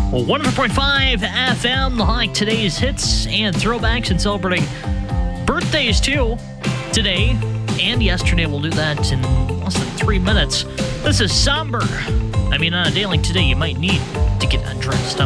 100.5 FM, like today's hits and throwbacks, and celebrating birthdays too today and yesterday. We'll do that in less than 3 minutes. This is Somber. I mean, on a day like today, you might need to get undressed. I'm